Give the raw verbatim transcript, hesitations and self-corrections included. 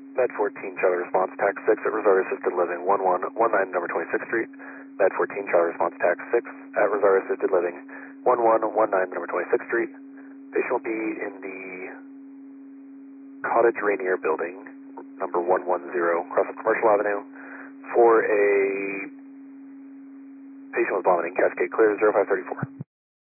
Med fourteen, Charlie Response, Tax six at Rosario Assisted Living, one one one nine, number twenty-sixth Street. Med fourteen, Charlie Response, Tax six at Rosario Assisted Living, one one one nine, number twenty-sixth Street. Patient will be in the Cottage Rainier Building, number one one zero, across from Commercial Avenue, for a patient with vomiting, Cascade Clear, zero five thirty-four.